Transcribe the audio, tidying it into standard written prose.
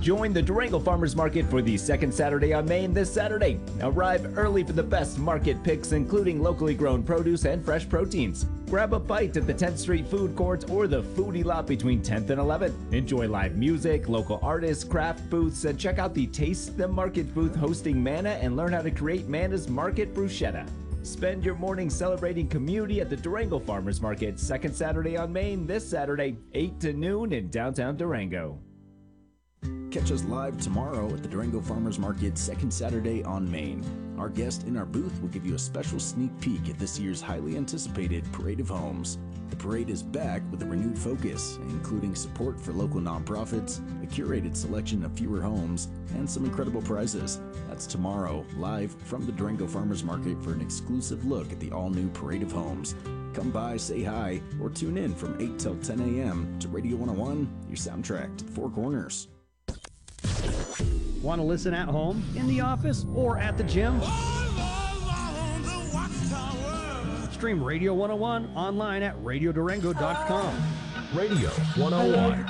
Join the Durango Farmers Market for the second Saturday on Main this Saturday. Arrive early for the best market picks, including locally grown produce and fresh proteins. Grab a bite at the 10th Street Food Court or the Foodie Lot between 10th and 11th. Enjoy live music, local artists, craft booths, and check out the Taste the Market booth hosting Manna and learn how to create Manna's Market Bruschetta. Spend your morning celebrating community at the Durango Farmers Market, second Saturday on Main this Saturday, 8 to noon in downtown Durango. Catch us live tomorrow at the Durango Farmers Market, second Saturday on Main. Our guest in our booth will give you a special sneak peek at this year's highly anticipated Parade of Homes. The parade is back with a renewed focus, including support for local nonprofits, a curated selection of fewer homes, and some incredible prizes. That's tomorrow, live from the Durango Farmers Market for an exclusive look at the all-new Parade of Homes. Come by, say hi, or tune in from 8 till 10 a.m. to Radio 101, your soundtrack to the Four Corners. Want to listen at home, in the office, or at the gym? Stream Radio 101 online at radiodurango.com. Radio 101.